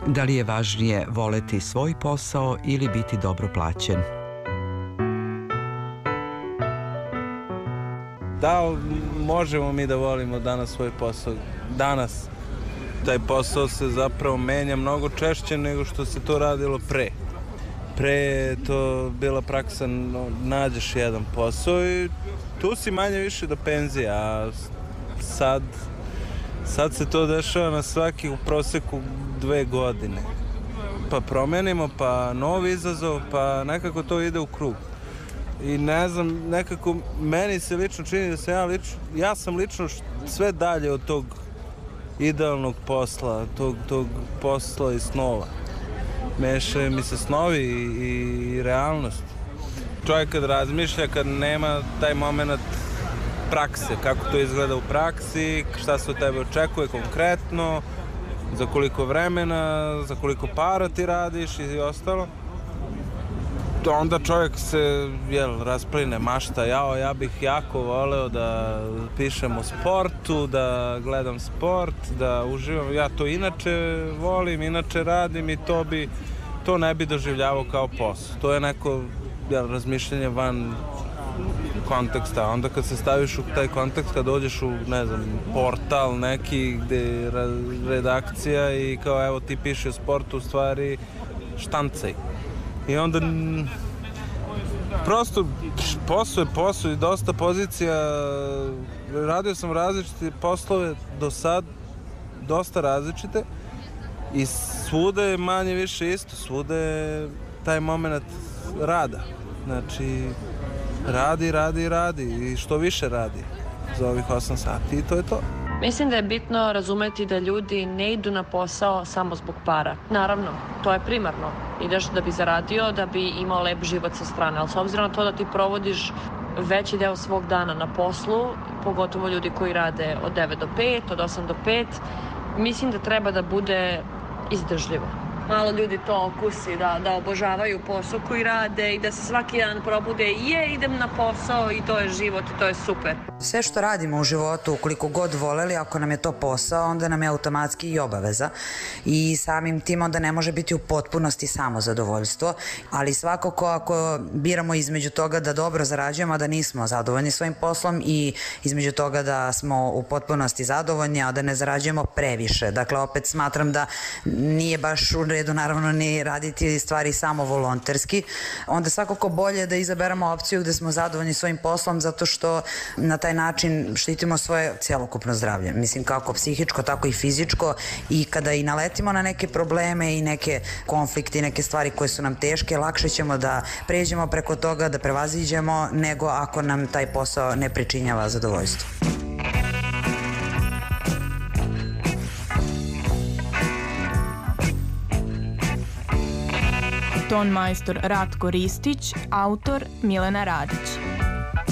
Da li je važnije voleti svoj posao ili biti dobro plaćen? Da, možemo mi da volimo danas svoj posao. Danas taj posao se zapravo menja mnogo češće nego što se to radilo pre. Pre je to bila praksa, nađeš jedan posao i tu si manje više do penzije, a sad se to dešava na svaki u proseku 2 godine. Pa promenimo, pa novi izazov, pa nekako to ide u krug. I ne znam, nekako meni se lično čini da ja sam lično sve dalje od tog idealnog posla, tog posla i snova. Mešaju mi se snovi i realnost. Čovjek kad razmišlja, kad nema taj moment prakse, kako to izgleda u praksi, šta se od tebe očekuje konkretno, za koliko vremena, za koliko para ti radiš i ostalo. Onda čovjek se raspline, mašta, ja bih jako voleo da pišem o sportu, da gledam sport, da uživam. Ja to inače volim, inače radim i to ne bi doživljavao kao posao. To je neko razmišljanje van konteksta. Onda kad se staviš u taj kontekst, kad dođeš u, ne znam, portal neki gde je redakcija i kao evo ti piši o sportu, u stvari štancaj. I onda prosto posao i dosta pozicija. Radio sam različite poslove do sad, dosta različite i svuda je manje više isto, svuda je taj moment rada. Znači radi i što više radi za ovih 8 sati i to je to. Mislim da je bitno razumeti da ljudi ne idu na posao samo zbog para. Naravno, to je primarno. Ideš da bi zaradio, da bi imao lep život sa strane, ali s obzirom na to da ti provodiš veći deo svog dana na poslu, pogotovo ljudi koji rade od 9 do 5, od 8 do 5, mislim da treba da bude izdržljivo. Malo ljudi to okusi, da obožavaju posao koji rade i da se svaki dan probude idem na posao i to je život i to je super. Sve što radimo u životu, ukoliko god voleli, ako nam je to posao, onda nam je automatski i obaveza i samim tim onda ne može biti u potpunosti samo zadovoljstvo, ali svakako ako biramo između toga da dobro zarađujemo, a da nismo zadovoljni svojim poslom i između toga da smo u potpunosti zadovoljni, a da ne zarađujemo previše. Dakle, opet smatram da nije baš u redu naravno ni raditi stvari samo volonterski, onda svakako bolje da izaberemo opciju gde smo zadovoljni svojim poslom zato što na taj način štitimo svoje celokupno zdravlje. Mislim kako psihičko, tako i fizičko i kada i naletimo na neke probleme i neke konflikte i neke stvari koje su nam teške, lakše ćemo da pređemo preko toga, da prevaziđemo nego ako nam taj posao ne pričinjava zadovoljstvo. Ton majstor Ratko Ristić, autor Milena Radić.